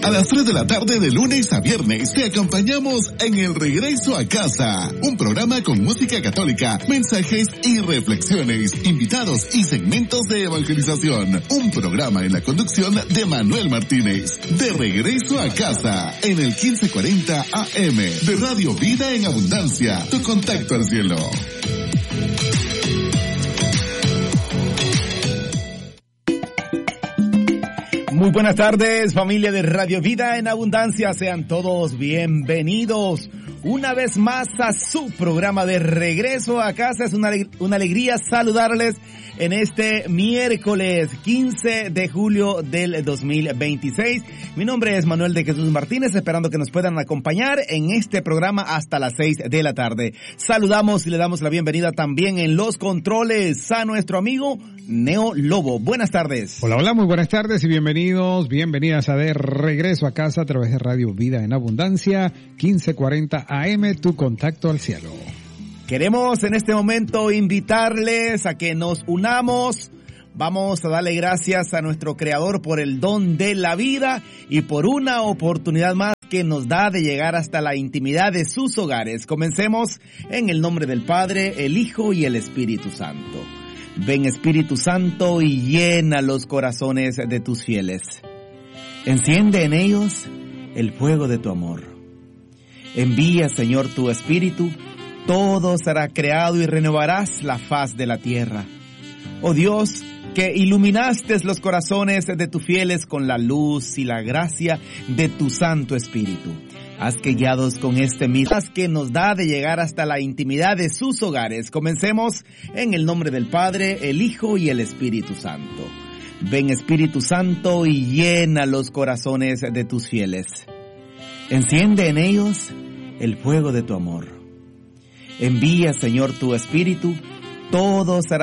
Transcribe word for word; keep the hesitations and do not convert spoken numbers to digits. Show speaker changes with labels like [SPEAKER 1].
[SPEAKER 1] A las tres de la tarde de lunes a viernes te acompañamos en El Regreso a Casa, un programa con música católica, mensajes y reflexiones, invitados y segmentos de evangelización. Un programa en la conducción de Manuel Martínez. De Regreso a Casa, en el quince cuarenta A M de Radio Vida en Abundancia, tu contacto al cielo.
[SPEAKER 2] Muy buenas tardes, familia de Radio Vida en Abundancia. Sean todos bienvenidos una vez más a su programa de Regreso a Casa. Es una, una alegría saludarles en este miércoles quince de julio del dos mil veintiséis. Mi nombre es Manuel de Jesús Martínez, esperando que nos puedan acompañar en este programa hasta las seis de la tarde. Saludamos y le damos la bienvenida también en los controles a nuestro amigo Neo Lobo. Buenas tardes.
[SPEAKER 3] Hola, hola, muy buenas tardes y bienvenidos, bienvenidas a De Regreso a Casa a través de Radio Vida en Abundancia, quince cuarenta A M, tu contacto al cielo.
[SPEAKER 2] Queremos en este momento invitarles a que nos unamos. Vamos a darle gracias a nuestro Creador por el don de la vida y por una oportunidad más que nos da de llegar hasta la intimidad de sus hogares. Comencemos en el nombre del Padre, el Hijo y el Espíritu Santo. Ven, Espíritu Santo, y llena los corazones de tus fieles. Enciende en ellos el fuego de tu amor. Envía, Señor, tu Espíritu, todo será creado y renovarás la faz de la tierra. Oh Dios, que iluminaste los corazones de tus fieles con la luz y la gracia de tu Santo Espíritu. Haz que guiados con este mismo que nos da de llegar hasta la intimidad de sus hogares. Comencemos en el nombre del Padre, el Hijo y el Espíritu Santo. Ven, Espíritu Santo, y llena los corazones de tus fieles. Enciende en ellos el fuego de tu amor. Envía, Señor, tu Espíritu, todo será